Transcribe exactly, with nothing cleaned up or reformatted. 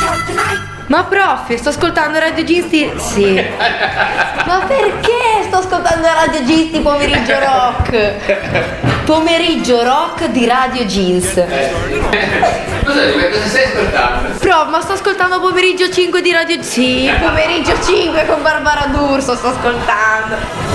Ma prof, sto ascoltando Radio Gisti. Sì. Ma perché sto ascoltando Radio Gisti pomeriggio rock? Pomeriggio rock di Radio Jeans. Cos'è? Cosa stai ascoltando? Prof, ma sto ascoltando pomeriggio cinque di Radio. Sì, pomeriggio cinque con Barbara D'Urso sto ascoltando.